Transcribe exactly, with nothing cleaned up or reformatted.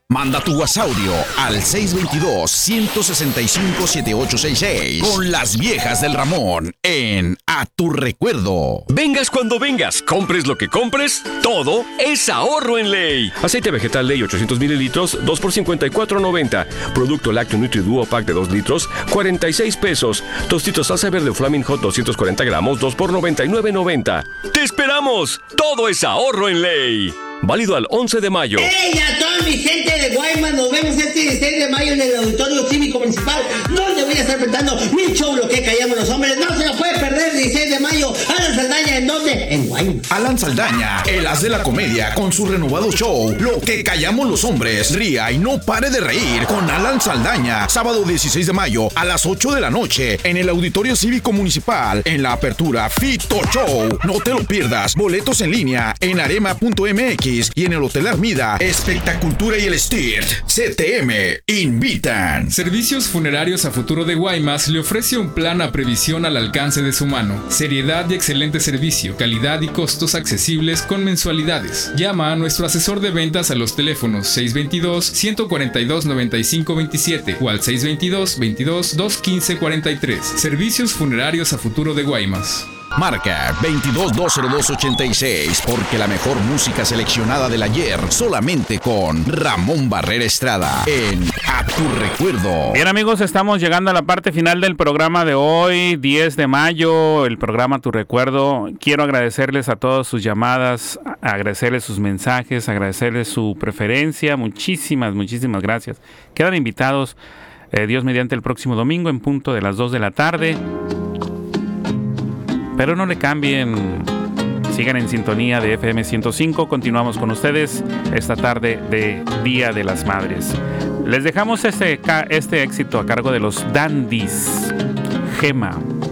Manda tu WhatsAudio al seis dos dos, uno seis cinco, siete ocho seis seis con las viejas del Ramón en A Tu Recuerdo. Vengas cuando vengas, compres lo que compres, todo es ahorro en Ley. Aceite vegetal Ley ochocientos mililitros, dos por cincuenta y cuatro noventa. Producto lácteo Nutri Duo Pack de dos litros, cuarenta y seis pesos. Tostitos salsa verde Flaming Hot doscientos cuarenta gramos, dos por noventa y nueve noventa. ¡Te esperamos! Todo es ahorro en Ley. Válido al once de mayo. ¡Ey, a toda mi gente de Guaymas! Nos vemos este dieciséis de mayo en el Auditorio Cívico Municipal, donde voy a estar presentando mi show Lo que callamos los hombres. No se lo puede perder, dieciséis de mayo. Alan Saldaña, ¿en dónde? En Guaymas. Alan Saldaña, el as de la comedia, con su renovado show Lo que callamos los hombres. Ría y no pare de reír con Alan Saldaña. Sábado dieciséis de mayo a las ocho de la noche en el Auditorio Cívico Municipal. En la apertura Fito Show. No te lo pierdas. Boletos en línea en arema punto m x y en el Hotel Armida, Espectacultura y el S T I R T, C T M, invitan. Servicios Funerarios a Futuro de Guaymas le ofrece un plan a previsión al alcance de su mano. Seriedad y excelente servicio, calidad y costos accesibles con mensualidades. Llama a nuestro asesor de ventas a los teléfonos seis dos dos, uno cuatro dos, nueve cinco dos siete o al seis dos dos, veintidós, dos quince cuarenta y tres. Servicios Funerarios a Futuro de Guaymas. Marca veintidós dos cero dos ochenta y seis, porque la mejor música seleccionada del ayer solamente con Ramón Barrera Estrada en A Tu Recuerdo. Bien, amigos, estamos llegando a la parte final del programa de hoy, diez de mayo, el programa A Tu Recuerdo. Quiero agradecerles a todas sus llamadas, agradecerles sus mensajes, agradecerles su preferencia. Muchísimas, muchísimas gracias. Quedan invitados, eh, Dios mediante, el próximo domingo en punto de las dos de la tarde. Pero no le cambien, sigan en sintonía de F M ciento cinco. Continuamos con ustedes esta tarde de Día de las Madres. Les dejamos este, este éxito a cargo de los Dandies. Gema.